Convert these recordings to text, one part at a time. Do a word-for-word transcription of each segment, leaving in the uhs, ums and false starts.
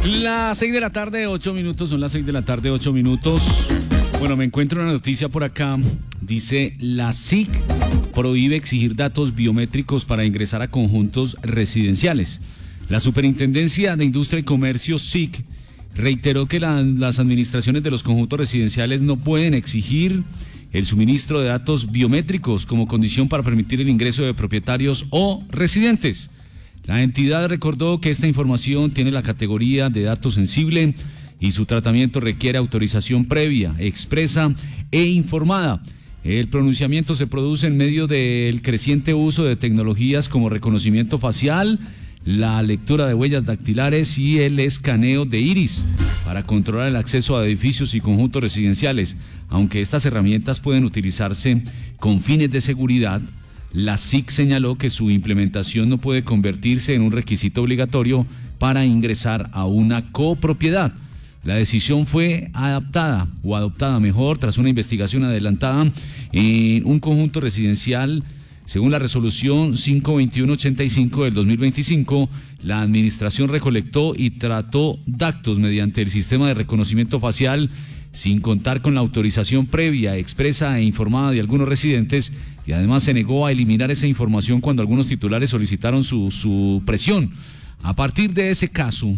Las seis de la tarde, ocho minutos, son las seis de la tarde, ocho minutos. Bueno, me encuentro una noticia por acá. Dice, la S I C prohíbe exigir datos biométricos para ingresar a conjuntos residenciales. La Superintendencia de Industria y Comercio, S I C, reiteró que la, las administraciones de los conjuntos residenciales no pueden exigir el suministro de datos biométricos como condición para permitir el ingreso de propietarios o residentes. La entidad recordó que esta información tiene la categoría de datos sensible y su tratamiento requiere autorización previa, expresa e informada. El pronunciamiento se produce en medio del creciente uso de tecnologías como reconocimiento facial, la lectura de huellas dactilares y el escaneo de iris para controlar el acceso a edificios y conjuntos residenciales. Aunque estas herramientas pueden utilizarse con fines de seguridad, la S I C señaló que su implementación no puede convertirse en un requisito obligatorio para ingresar a una copropiedad. La decisión fue adaptada o adoptada mejor tras una investigación adelantada en un conjunto residencial. Según la resolución quinientos veintiuno ochenta y cinco del dos mil veinticinco, la administración recolectó y trató datos mediante el sistema de reconocimiento facial sin contar con la autorización previa, expresa e informada de algunos residentes, y además se negó a eliminar esa información cuando algunos titulares solicitaron su supresión. A partir de ese caso,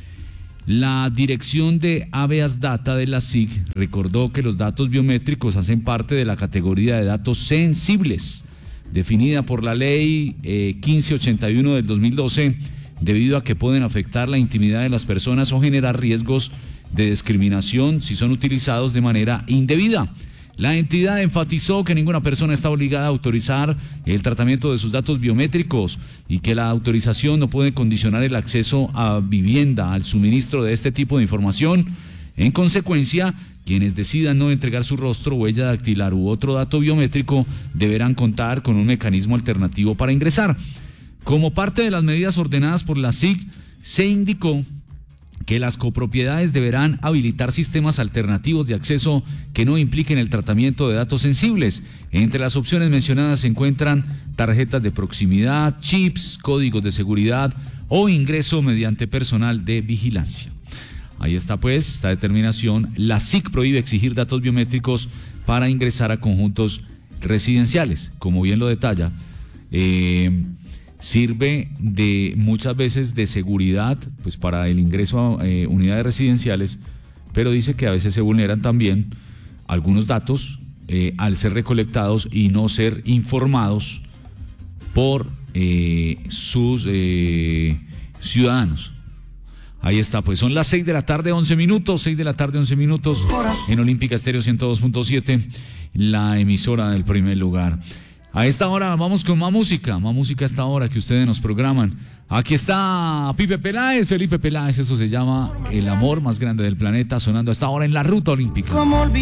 la Dirección de Habeas Data de la S I C recordó que los datos biométricos hacen parte de la categoría de datos sensibles, definida por la Ley eh, quince ochenta y uno del dos mil doce, debido a que pueden afectar la intimidad de las personas o generar riesgos de discriminación si son utilizados de manera indebida. La entidad enfatizó que ninguna persona está obligada a autorizar el tratamiento de sus datos biométricos y que la autorización no puede condicionar el acceso a vivienda, al suministro de este tipo de información. En consecuencia, quienes decidan no entregar su rostro, huella dactilar u otro dato biométrico deberán contar con un mecanismo alternativo para ingresar. Como parte de las medidas ordenadas por la S I C, se indicó que las copropiedades deberán habilitar sistemas alternativos de acceso que no impliquen el tratamiento de datos sensibles. Entre las opciones mencionadas se encuentran tarjetas de proximidad, chips, códigos de seguridad o ingreso mediante personal de vigilancia. Ahí está pues esta determinación. La S I C prohíbe exigir datos biométricos para ingresar a conjuntos residenciales. Como bien lo detalla, eh, sirve de muchas veces de seguridad pues para el ingreso a eh, unidades residenciales, pero dice que a veces se vulneran también algunos datos eh, al ser recolectados y no ser informados por eh, sus eh, ciudadanos. Ahí está, pues son las seis de la tarde, once minutos, seis de la tarde, once minutos, en Olímpica Estéreo ciento dos punto siete, la emisora del primer lugar. A esta hora vamos con más música, más música a esta hora que ustedes nos programan. Aquí está Pipe Peláez, Felipe Peláez, eso se llama El amor más grande del planeta, sonando a esta hora en la Ruta Olímpica.